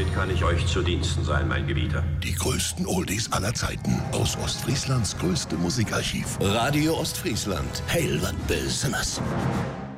Womit kann ich euch zu Diensten sein, mein Gebieter? Die größten Oldies aller Zeiten aus Ostfrieslands größtem Musikarchiv. Radio Ostfriesland. Heil wat Business.